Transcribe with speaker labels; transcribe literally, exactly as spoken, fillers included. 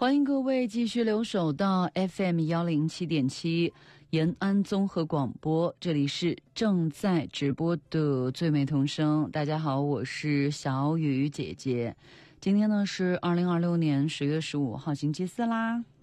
Speaker 1: 欢迎各位继续留守到 F M 一零七点七延安综合广播，这里是正在直播的最美童声。大家好，我是小雨姐姐。今天呢是二零二六年十月十五号星期四啦。